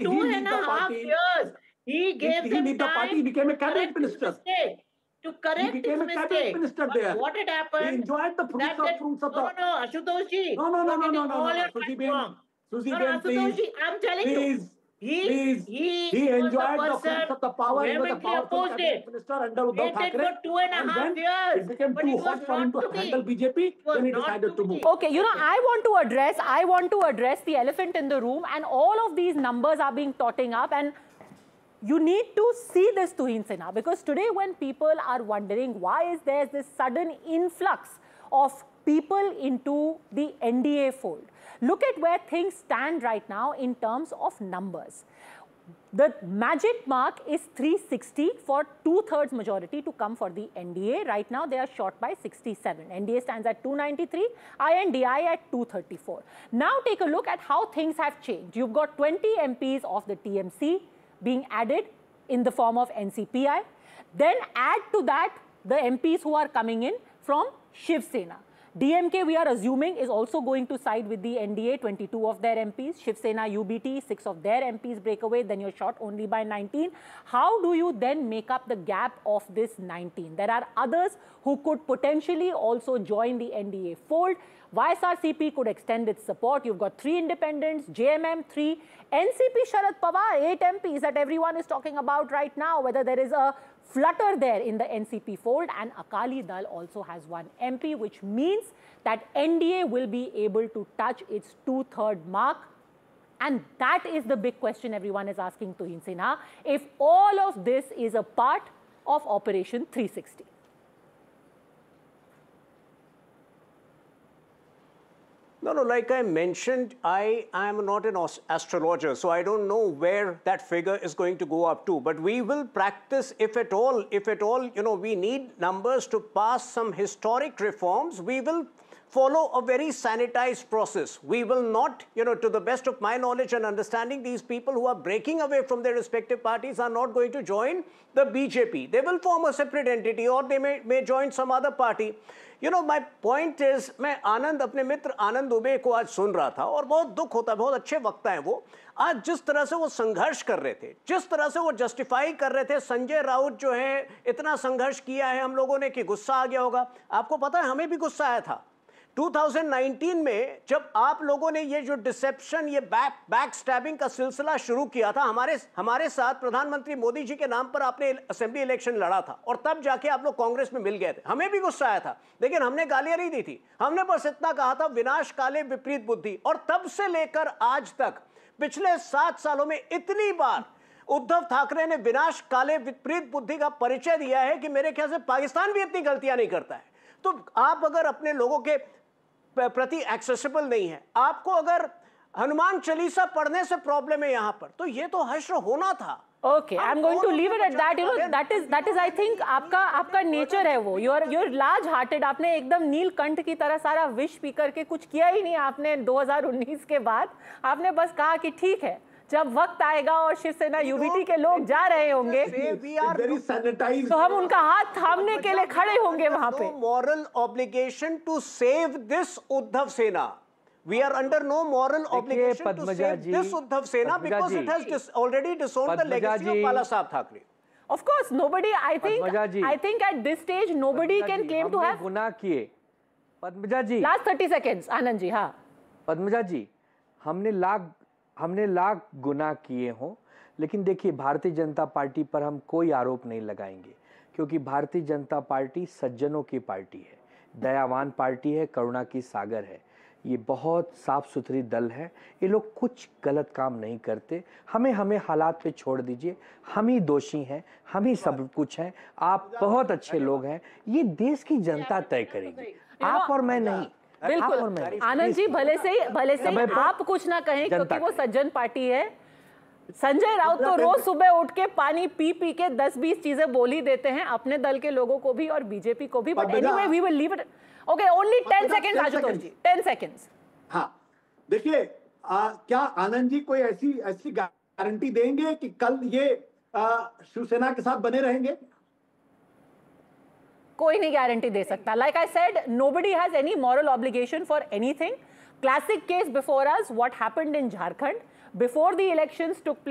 he leave the party? years, he gave he them leave the party, he became a cabinet minister. To correct He became a cabinet minister there. What had happened? He enjoyed the fruits of the... No, Ashutosh ji. No, Susie Ben. Susie Ben, please. I'm telling you. He enjoyed the fruits of the power. He was a powerful cabinet minister under Uddhav Thackeray. For 2.5 years. It became too hot for him to handle BJP. Then he decided to move. Okay, I want to address the elephant in the room, and all of these numbers are being totting up, and you need to see this, Tuhin Sinha, because today when people are wondering why is there this sudden influx of people into the NDA fold, look at where things stand right now in terms of numbers. The magic mark is 360 for 2/3 majority to come for the NDA. Right now, they are short by 67. NDA stands at 293, INDI at 234. Now, take a look at how things have changed. You've got 20 MPs of the TMC being added in the form of NCPI. Then add to that the MPs who are coming in from Shiv Sena. DMK, we are assuming, is also going to side with the NDA, 22 of their MPs. Shiv Sena, UBT, 6 of their MPs break away, then you're short only by 19. How do you then make up the gap of this 19? There are others who could potentially also join the NDA fold. YSRCP could extend its support. You've got 3 independents, JMM 3, NCP Sharad Pawar, 8 MPs that everyone is talking about right now, whether there is a flutter there in the NCP fold, and Akali Dal also has 1 MP, which means that NDA will be able to touch its 2/3 mark. And that is the big question everyone is asking Tuhin Sinha, if all of this is a part of Operation 360. No, like I mentioned, I am not an astrologer, so I don't know where that figure is going to go up to. But we will practice, if at all, we need numbers to pass some historic reforms. We will follow a very sanitized process. We will not, to the best of my knowledge and understanding, these people who are breaking away from their respective parties are not going to join the BJP. They will form a separate entity, or they may join some other party. My point is, मैं अपने मित्र आनंद दुबे को आज सुन रहा था और बहुत दुख होता है, बहुत अच्छे वक्ता हैं वो। आज जिस तरह से वो संघर्ष कर रहे थे, जिस तरह से वो जस्टिफाई कर रहे थे, संजय राउत जो है इतना संघर्ष किया है हम लोगों ने कि गुस्सा आ गया होगा। आपको पता है, हमें भी गुस्सा आया था 2019 में, जब आप लोगों ने ये जो डिसेप्शन, ये बैक स्टैबिंग का सिलसिला शुरू किया था, हमारे साथ प्रधानमंत्री मोदी जी के नाम पर आपने असेंबली इलेक्शन लड़ा था, और तब जाके आप लोग कांग्रेस में मिल गए थे। हमें भी गुस्सा आया था, लेकिन हमने गालियां नहीं दी थी। हमने बस इतना कहा था, विनाश काले विपरीत बुद्धि। और तब से लेकर आज तक पिछले 7 सालों में इतनी बार उद्धव ठाकरे ने विनाश काले विपरीत बुद्धि का परिचय दिया है कि मेरे ख्याल से पाकिस्तान भी इतनी गलतियां नहीं करता है। तो आप अगर अपने लोगों के प्रति एक्सेसिबल नहीं है, आपको अगर हनुमान चालीसा पढ़ने से प्रॉब्लम है यहाँ पर, तो ये तो हश्र होना था। Okay, I'm going to leave it at that. That is I think आपका नेचर है वो. You're large hearted. आपने एकदम नीलकंठ की तरह सारा विश पी करके कुछ किया ही नहीं आपने 2019 के बाद. आपने बस कहा कि ठीक है, जब वक्त आएगा और शिवसेना यूबीटी के लोग जा रहे होंगे तो हम उनका हाथ थामने के लिए खड़े होंगे वहां पे. Moral obligation to save this Uddhav Sena. We are under no moral obligation to save this Uddhav Sena because it has already disowned the legacy of Bala Saheb Thackeray. Of course, nobody. I think at this stage nobody can claim to have गुनाह किए. पद्मजा जी. Last 30 seconds, Anand ji. हाँ. पद्मजा जी, हमने लाख गुनाह किए हों, लेकिन देखिए Bharatiya Janata party पर हम कोई आरोप नहीं लगाएंगे, क्योंकि भारतीय जनता पार्टी सज्जनों की पार्टी है, दयावान पार्टी है, करुणा की सागर है. ये बहुत साफ सुथरी दल है. ये लोग कुछ गलत काम नहीं करते. हमें हालात पे छोड़ दीजिए. हम ही दोषी हैं, हम ही सब कुछ हैं. आप बहुत अच्छे लोग हैं. ये देश की जनता तय करेगी, आप और मैं नहीं. बिल्कुल आनंद जी, भले से आप कुछ ना कहें क्योंकि वो सज्जन पार्टी है. संजय राउत तो रोज सुबह उठ के पानी पी के 10-20 चीजें बोल ही देते हैं अपने दल के लोगों को भी और बीजेपी को भी. But anyway we will leave it. Okay, only 10 seconds Ashutosh ji, 10 seconds. हाँ, देखिए क्या आनंद जी कोई ऐसी गारंटी देंगे कि कल ये शिवसेना के साथ बने रहेंगे? कोई नहीं गारंटी दे सकता. Like I said, nobody has any moral obligation for anything. Classic case before us, what happened in Jharkhand before the elections took place.